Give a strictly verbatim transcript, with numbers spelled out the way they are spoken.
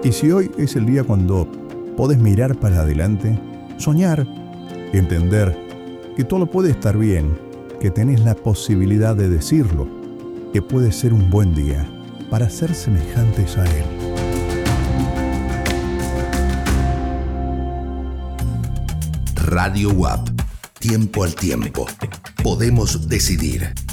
Y si hoy es el día cuando podés mirar para adelante, soñar, entender que todo puede estar bien, que tenés la posibilidad de decirlo, que puede ser un buen día para ser semejantes a Él. Radio U A P. Tiempo al tiempo. Podemos decidir.